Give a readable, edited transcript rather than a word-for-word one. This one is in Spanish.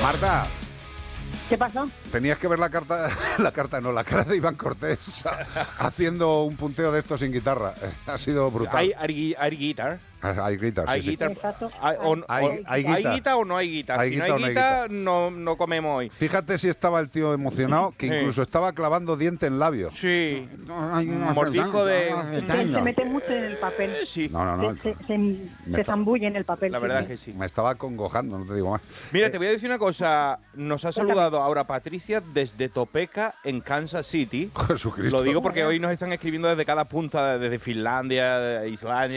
Marta, ¿Qué pasó? tenías que ver la cara de Iván Cortés haciendo un punteo de esto sin guitarra. Ha sido brutal. Hay guitar. Hay guitar, sí, sí. Exacto. Hay ¿Hay guita. guita o no hay guita? Hay Si no guita o hay no hay guita, no comemos hoy. Fíjate si estaba el tío emocionado, que Sí. incluso estaba clavando diente en labio. Sí. Hay una Mordisco de- Se mete mucho en el papel. Sí. No. Se zambulle en el papel. La sí, verdad sí. que sí. Me estaba congojando, no te digo más. Mira, te voy a decir una cosa. Nos ha saludado ahora Patricia desde Topeka, en Kansas City. Jesucristo. Lo digo porque hoy nos están escribiendo desde cada punta, desde Finlandia, Islandia.